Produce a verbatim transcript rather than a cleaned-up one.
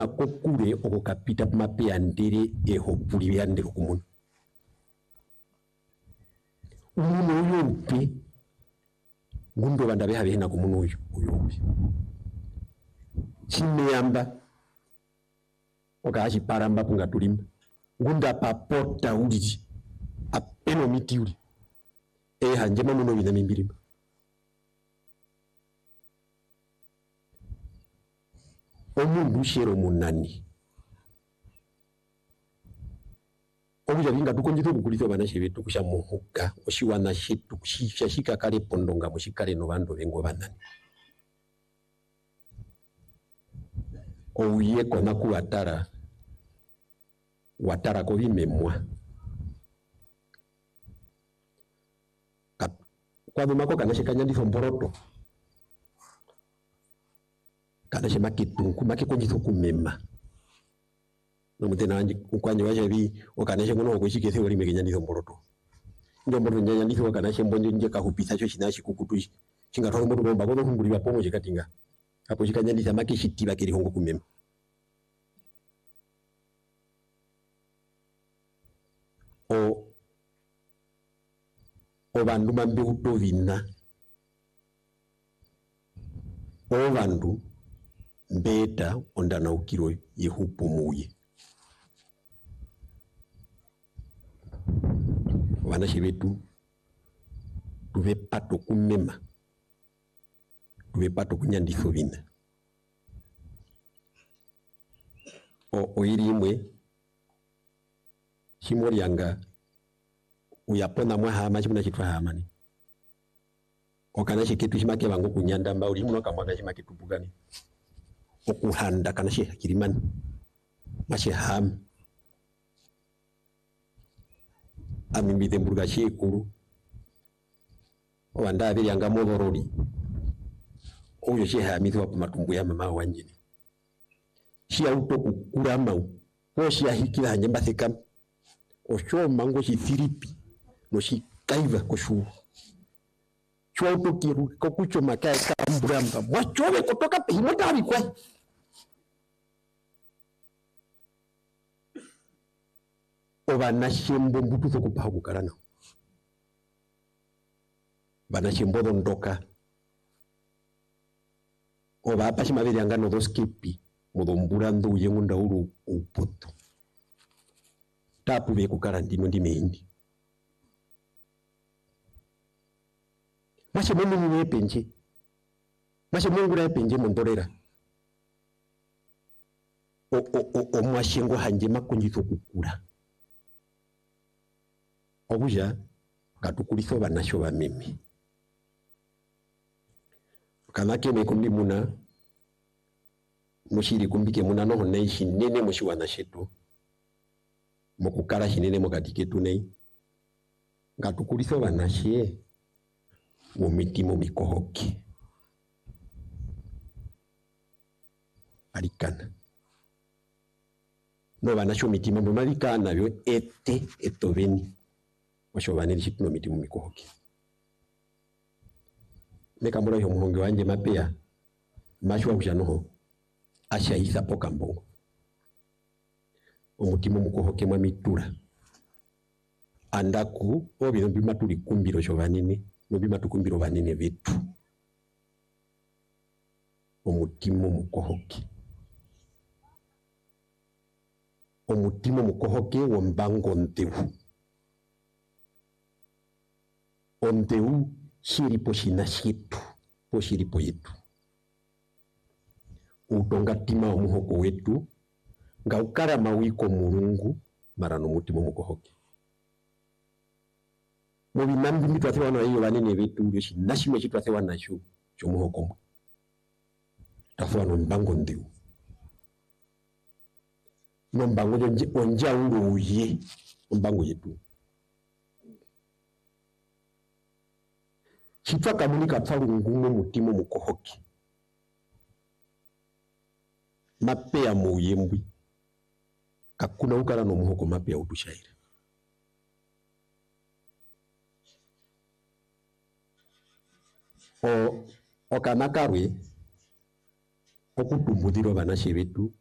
kokure okukapita mape andere eho puli yande kumuntu umuntu uyo upi ngundo bandabe habe hina kumuntu uyo uyo upi chimeyamba okachi paramba punga tulimba ngunda papota uliji apeno miti uli e hanjema muno bina mimbirima omundu shero munani obuja binga tukonjito kukulito bana shebetu kusha muhuka oshiwana shitu kushisha shika kale pondonga mushikale no bando bengo banani ouye kona ku watara watara ko bimemwa kwa mako kana shikanya ndifo mboroto kana shema kitunku make konjito kumema no mutena anje ukwanye waje bi okaneshe ngono okushike thori mekenya ndifo mboroto ndo mboroto nyanya ndifo okaneshe mbonje nje kahupisa cyo shinashi kukutu chinga twa mboroto bomba gono hunguri bapomo chikatinga hapo shikanya ndisa make shitiba kiri hongo kumema o o bandu mambe utovina o bandu mbeta ondana ukiro yehupumuye wana shibetu tuve pato kumema tuve pato kunyanditho bina o oirimwe shimori yanga uyapona mwahama chimuna chitwa hamani okana shikitu shimake bango kunyanda mba uri muno kamwana shimake tupugani okuhanda kana shi kirimani mashi ham amimide mburga shikuru wanda abiri yanga modorori oyo shi hamithi wa matumbu ya mama wanjini shi auto kukurama ko shi ahikira hanje mbathika osho mango shi thiripi no shi kaiva ko shu chwa auto kiru ko kucho makaya kambramba mwachowe kutoka pehimota abikwa obanashembo mbutuzo kupaha kukarana banashembo dondoka oba apashi mabiri angano doskipi mudombura ndu yengunda uru upoto tapu be kukarandino ndi meindi mashe mungu ni penje mashe mungu na penje mondorera o o o, o mwashengo hanje makonjito kukura obuja gatukuliso banasho bamimi kanake mekumbi muna mushiri kumbike muna no honeishi nene mushi wanashetu mukukala shinene mukatiketu nei gatukuliso banashe mu mitimo mikohoki alikana no banasho mitima mumalikana byo ete etoveni washobaniri shituno mitimo mikohoki meka mbura yo muhonge wanje mapea mashwa kujanoho asha isa poka mbongo omutimo mukohoke mwa mitura andaku obino bima tuli kumbiro shobanini no bima tukumbiro banene betu omutimo mukohoke omutimo mukohoke wombango ntewu onteu shiri poshina shitu poshiri po yetu utonga tima omuhoko wetu nga ukara mawiko mulungu marano mutima mukohoke mubi nambi mitwathe wana iyo banene betu byoshi nashimwe kitwathe wana shu cyo muhoko tafwa no mbango ndeu no mbango nje onja ulu uye mbango yetu chitwa kamuni kapfalu ngumo mutimo mukohoki mapea muyembwi kakuna ukala no muhoko mapea utushaire o okanakarwe okutumbudiro banashe betu